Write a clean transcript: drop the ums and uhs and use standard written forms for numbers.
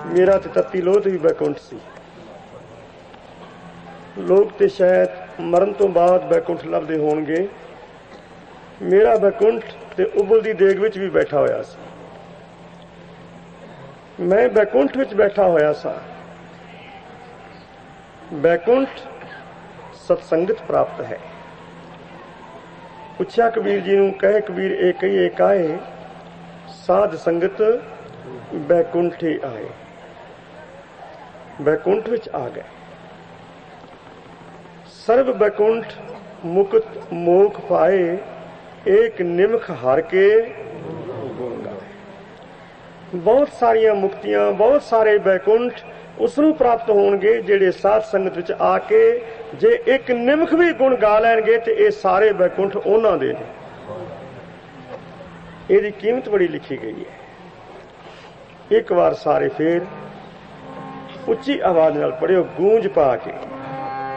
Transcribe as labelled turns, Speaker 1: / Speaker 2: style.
Speaker 1: मेरा ते तत्ती लोथ भी बैकुंठ सी। लोग ते शायद मरण तो बाद बैकुंठ लभदे होणगे, मेरा बैकुंठ ते उबलदी देग विच भी बैठा होया सी। मैं बैकुंठ विच बैठा होया सा। बैकुंठ सत्संगत प्राप्त है। पुछया कबीर जी नूं, कहे कबीर एक ही एक आए, साध संगत बैकुंठे आए। बैकुंठ विच आ गए। सर्व बैकुंठ मुक्त मोख पाए, एक निमख हार के गुण गाए। बहुत सारिया मुक्तियां, बहुत सारे बैकुंठ उसनूं प्राप्त होणगे ਜਿਹੜੇ साध संगत विच आके जे एक निमख भी गुण गा लैणगे ते ये सारे बैकुंठ उन्हां दे ने। ਇਹਦੀ कीमत बड़ी लिखी गई है। एक बार सारे फिर उच्ची आवाज नाल पढ़ियो, गूंज पा के।